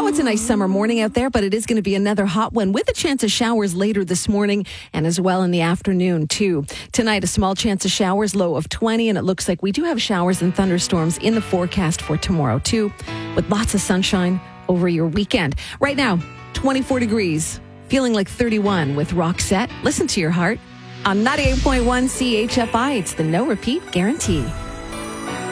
Oh, it's a nice summer morning out there, but it is going to be another hot one with a chance of showers later this morning and as well in the afternoon, too. Tonight, a small chance of showers, low of 20, and it looks like we do have showers and thunderstorms in the forecast for tomorrow, too, with lots of sunshine over your weekend. Right now, 24 degrees, feeling like 31 with Roxette. Listen to your heart on 98.1 CHFI. It's the no repeat guarantee.